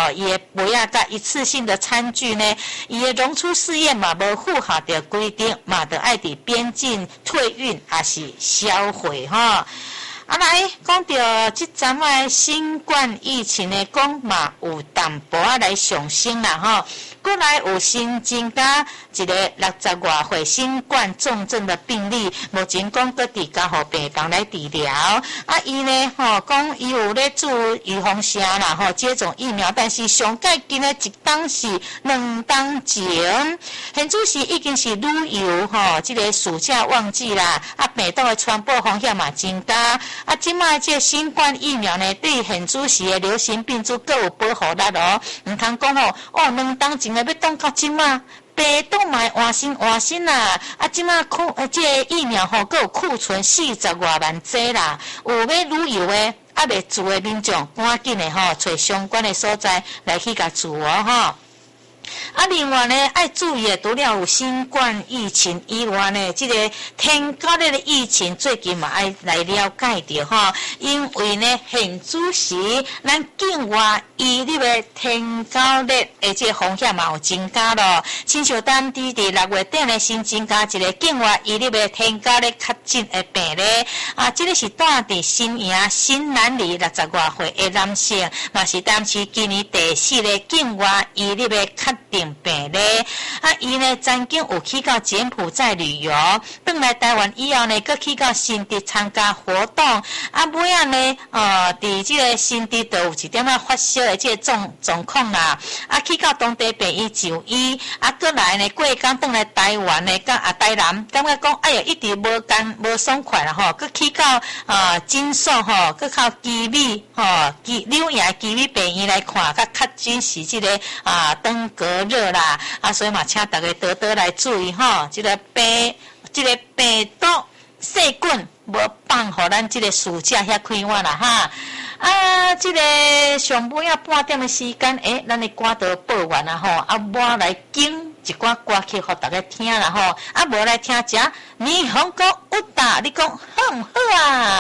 伊的杯啊甲一次性的餐具呢，伊的溶出试验嘛无符合着规定，嘛得爱伫边境退运还是销毁哈。来讲到即阵的新冠疫情的讲嘛，有淡薄仔来上升啦吼。过来有新增加一个60外岁新冠重症的病例，目前讲搁伫家护病房来治疗。伊呢讲伊有咧做预防针啦吼，接种疫苗，但是上届今呢一档是2档前，现主是已经是旅游吼，这个暑假旺季啦，病毒的传播风险嘛增加。即卖这新冠疫苗呢，对现主时的流行病株各有保护力哦。唔通讲2档前要当到即卖，病毒嘛换新啦。即卖这个疫苗各有库存40多万剂啦。有要旅游的未住的民众，赶紧的找相关的所在来去甲住哦另外呢，爱注意的除了有新冠疫情以外呢，这个天高热的疫情最近嘛爱来了解着因为呢，现主时咱境外伊入的天高热的这个风险嘛有增加咯。亲像咱伫6月底呢，新增加一个境外伊入的天高热确诊的病例这个是住伫新营新南里60外岁的男性，嘛是当时今年第4个境外伊入的确诊病例伊呢曾经有去到柬埔寨旅游，返来台湾以后呢，搁去到新竹参加活动尾仔呢伫这个新竹就有一点发烧的这个状况啦去到当地病院就医搁来呢过工返来台湾呢，甲台南感觉讲哎呀一直无爽快啦搁去到诊所搁靠基美纽约基美病院来看，甲确诊是这个登革热啦所以嘛请大家多多来注意这个病毒细菌无放互咱这个暑假遐开玩啦这个上尾半点的时间咱的歌都报完啦我来经一寡歌曲互大家听啦无来听遮霓虹歌舞蹈，你讲好唔好啊？